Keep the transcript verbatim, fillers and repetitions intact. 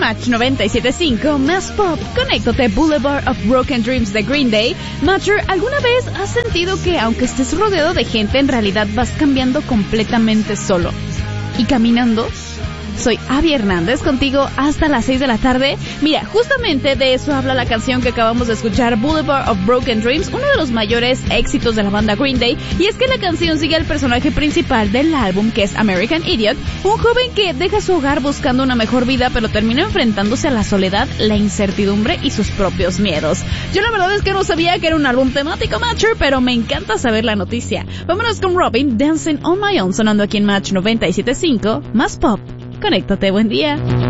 Match noventa y siete punto cinco, más pop, conéctate Boulevard of Broken Dreams de Green Day. Matcher, ¿alguna vez has sentido que aunque estés rodeado de gente, en realidad vas cambiando completamente solo y caminando? Soy Abby Hernández, contigo hasta las seis de la tarde. Mira, justamente de eso habla la canción que acabamos de escuchar, Boulevard of Broken Dreams, uno de los mayores éxitos de la banda Green Day, y es que la canción sigue al personaje principal del álbum, que es American Idiot, un joven que deja su hogar buscando una mejor vida, pero termina enfrentándose a la soledad, la incertidumbre y sus propios miedos. Yo la verdad es que no sabía que era un álbum temático, Matcher, pero me encanta saber la noticia. Vámonos con Robin, Dancing on My Own, sonando aquí en Match noventa y siete punto cinco, más pop. Conéctate, buen día.